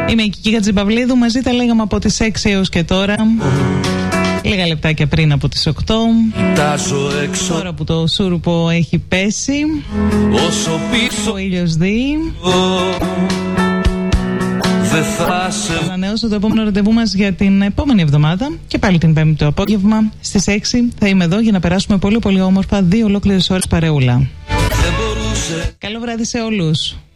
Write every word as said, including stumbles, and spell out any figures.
Είμαι η Κική Χατζηπαυλίδου, μαζί τα λέγαμε από τις έξι έως και τώρα. Λίγα λεπτάκια πριν από τις οκτώ. Τώρα που το σούρουπο έχει πέσει, όσο πίσω ο ήλιος δει, δεν θα σε... ανανεώσω το επόμενο ραντεβού μας για την επόμενη εβδομάδα. Και πάλι την Πέμπτη το απόγευμα στις έξι θα είμαι εδώ για να περάσουμε πολύ πολύ όμορφα δύο ολόκληρες ώρες παρεούλα. Καλό βράδυ σε όλους.